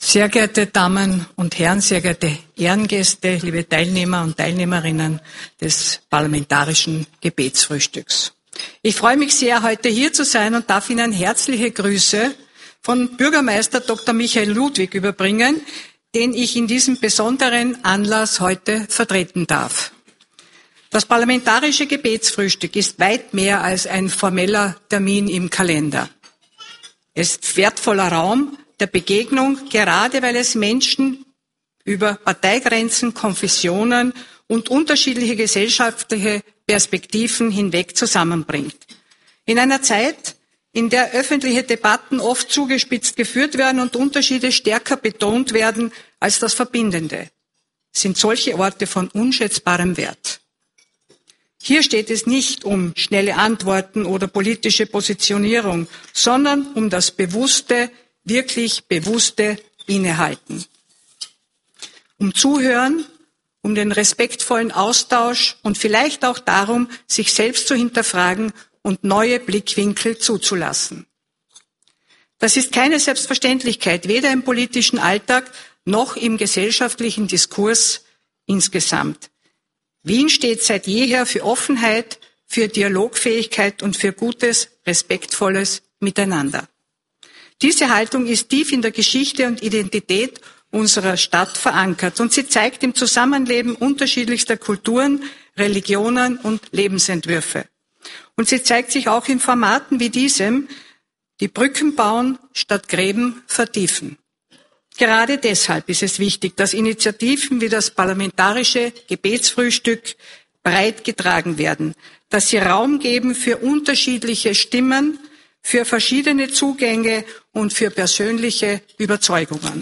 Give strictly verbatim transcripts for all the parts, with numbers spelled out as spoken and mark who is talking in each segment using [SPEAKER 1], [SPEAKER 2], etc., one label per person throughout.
[SPEAKER 1] Sehr geehrte Damen und Herren, sehr geehrte Ehrengäste, liebe Teilnehmer und Teilnehmerinnen des parlamentarischen Gebetsfrühstücks. Ich freue mich sehr, heute hier zu sein und darf Ihnen herzliche Grüße von Bürgermeister Doktor Michael Ludwig überbringen, den ich in diesem besonderen Anlass heute vertreten darf. Das parlamentarische Gebetsfrühstück ist weit mehr als ein formeller Termin im Kalender. Es ist wertvoller Raum der Begegnung, gerade weil es Menschen über Parteigrenzen, Konfessionen und unterschiedliche gesellschaftliche Perspektiven hinweg zusammenbringt. In einer Zeit, in der öffentliche Debatten oft zugespitzt geführt werden und Unterschiede stärker betont werden als das Verbindende, sind solche Orte von unschätzbarem Wert. Hier steht es nicht um schnelle Antworten oder politische Positionierung, sondern um das bewusste, wirklich bewusste Innehalten. Um Zuhören, um den respektvollen Austausch und vielleicht auch darum, sich selbst zu hinterfragen und neue Blickwinkel zuzulassen. Das ist keine Selbstverständlichkeit, weder im politischen Alltag noch im gesellschaftlichen Diskurs insgesamt. Wien steht seit jeher für Offenheit, für Dialogfähigkeit und für gutes, respektvolles Miteinander. Diese Haltung ist tief in der Geschichte und Identität unserer Stadt verankert und sie zeigt im Zusammenleben unterschiedlichster Kulturen, Religionen und Lebensentwürfe. Und sie zeigt sich auch in Formaten wie diesem, die Brücken bauen statt Gräben vertiefen. Gerade deshalb ist es wichtig, dass Initiativen wie das parlamentarische Gebetsfrühstück breit getragen werden, dass sie Raum geben für unterschiedliche Stimmen, für verschiedene Zugänge und für persönliche Überzeugungen.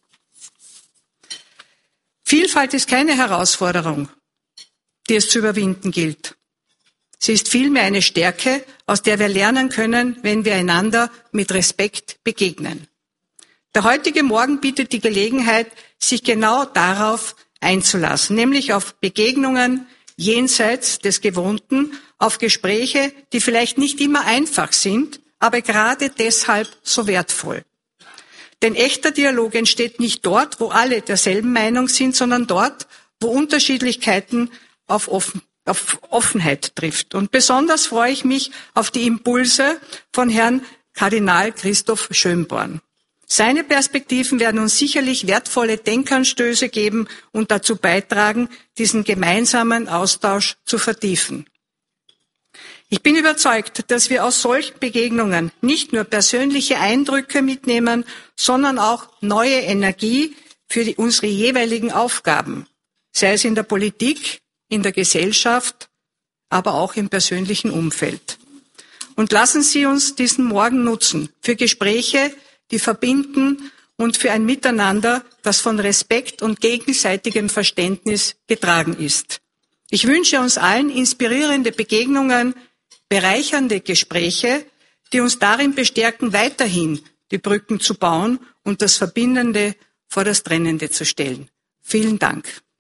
[SPEAKER 1] Vielfalt ist keine Herausforderung, die es zu überwinden gilt. Sie ist vielmehr eine Stärke, aus der wir lernen können, wenn wir einander mit Respekt begegnen. Der heutige Morgen bietet die Gelegenheit, sich genau darauf einzulassen, nämlich auf Begegnungen jenseits des Gewohnten, auf Gespräche, die vielleicht nicht immer einfach sind, aber gerade deshalb so wertvoll. Denn echter Dialog entsteht nicht dort, wo alle derselben Meinung sind, sondern dort, wo Unterschiedlichkeiten auf, Offen, auf Offenheit trifft. Und besonders freue ich mich auf die Impulse von Herrn Kardinal Christoph Schönborn. Seine Perspektiven werden uns sicherlich wertvolle Denkanstöße geben und dazu beitragen, diesen gemeinsamen Austausch zu vertiefen. Ich bin überzeugt, dass wir aus solchen Begegnungen nicht nur persönliche Eindrücke mitnehmen, sondern auch neue Energie für die, unsere jeweiligen Aufgaben, sei es in der Politik, in der Gesellschaft, aber auch im persönlichen Umfeld. Und lassen Sie uns diesen Morgen nutzen für Gespräche, die verbinden und für ein Miteinander, das von Respekt und gegenseitigem Verständnis getragen ist. Ich wünsche uns allen inspirierende Begegnungen, bereichernde Gespräche, die uns darin bestärken, weiterhin die Brücken zu bauen und das Verbindende vor das Trennende zu stellen. Vielen Dank.